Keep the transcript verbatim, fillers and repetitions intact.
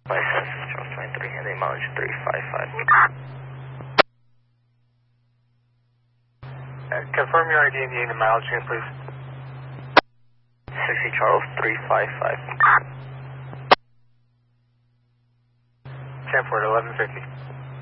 License is Charles twenty-three, and the mileage three five five. Uh, confirm your I D and the mileage again, please. sixty Charles three five five. Ten for it, eleven fifty.